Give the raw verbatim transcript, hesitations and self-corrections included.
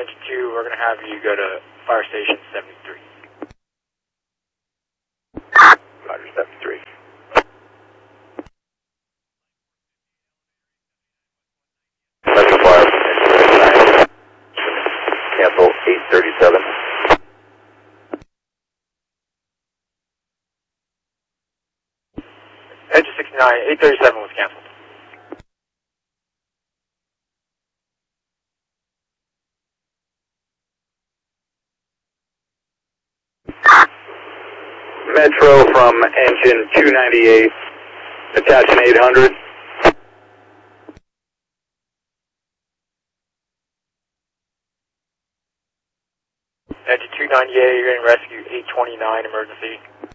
Engine two, we're going to have you go to Fire Station seventy-three. Roger, seventy-three. Metro Fire, cancel eight thirty-seven. Engine sixty-nine, eight thirty-seven was canceled. Metro from engine two ninety-eight, attaching eight hundred. Engine two ninety-eight, you're getting rescue eight twenty-nine emergency.